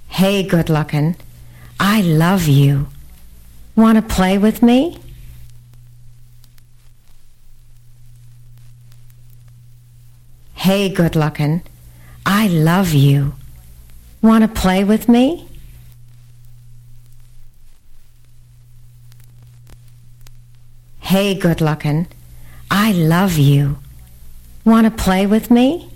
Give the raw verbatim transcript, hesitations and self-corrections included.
Hey, good looking, I love you. Want to play with me? Hey, good looking, I love you. Want to play with me? Hey, good looking, I love you. Want to play with me?